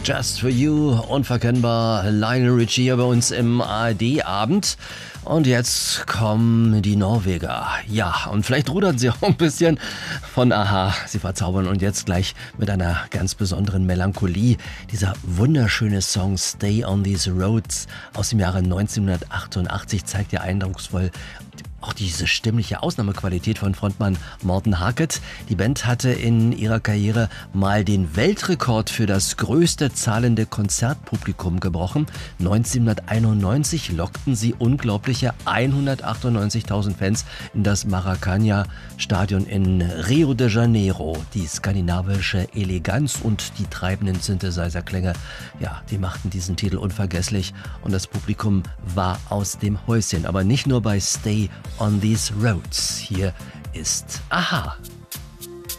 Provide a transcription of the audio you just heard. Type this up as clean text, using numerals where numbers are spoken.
Just for You, unverkennbar, Lionel Richie hier bei uns im ARD-Abend. Und jetzt kommen die Norweger. Ja, und vielleicht rudern sie auch ein bisschen von Aha. Sie verzaubern und jetzt gleich mit einer ganz besonderen Melancholie. Dieser wunderschöne Song Stay on These Roads aus dem Jahre 1988 zeigt ja eindrucksvoll auch diese stimmliche Ausnahmequalität von Frontmann Morten Harket. Die Band hatte in ihrer Karriere mal den Weltrekord für das größte zahlende Konzertpublikum gebrochen. 1991 lockten sie unglaubliche 198.000 Fans in das Maracanã-Stadion in Rio de Janeiro. Die skandinavische Eleganz und die treibenden Synthesizer-Klänge, ja, die machten diesen Titel unvergesslich und das Publikum war aus dem Häuschen. Aber nicht nur bei Stay on These Roads. Hier ist Aha.